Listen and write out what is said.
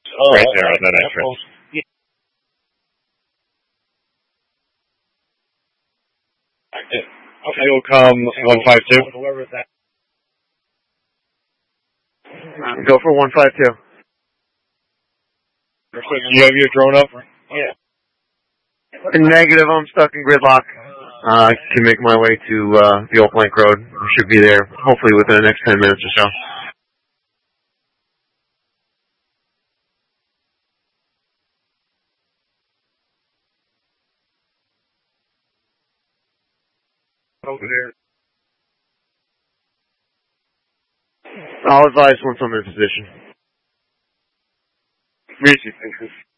Right there on that entrance. Yeah. Okay. You'll come 152. Go for 152. You have your drone up? Yeah. Negative, I'm stuck in gridlock. I can make my way to the Old Plank Road. I should be there hopefully within the next 10 minutes or so. Over there. I'll advise once I'm in position. Reach you.